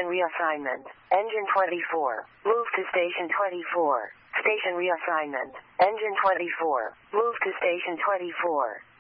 Station reassignment. Engine 24. Move to Station 24. Station reassignment. Engine 24. Move to Station 24.